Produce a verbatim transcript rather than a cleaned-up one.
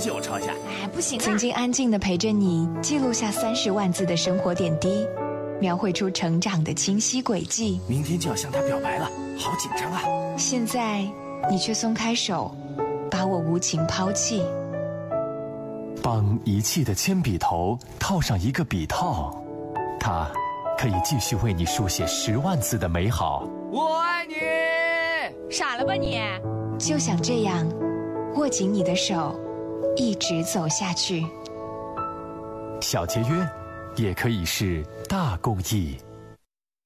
借我抄一下。 哎，不行啊！ 曾经安静地陪着你，记录下三十万字的生活点滴，描绘出成长的清晰轨迹。 明天就要向他表白了，好紧张啊！ 现在你却松开手，把我无情抛弃。 帮遗弃的铅笔头套上一个笔套，它可以继续为你书写十万字的美好。 我爱你！ 傻了吧你？ 就想这样握紧你的手，一直走下去。 小节约也可以是大公益。